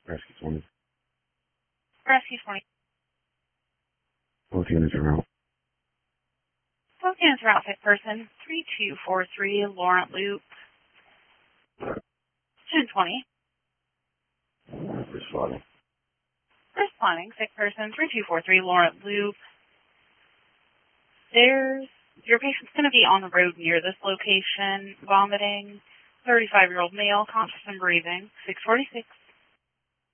Rescue 20. Rescue 20. Both units are out. Both units are out. Fit person 3243 Laurent Loop. 1020. Responding. Responding. Sick person 3243 Laurent Loop. Your patient's going to be on the road near this location, vomiting. 35-year-old male, conscious and breathing. 646.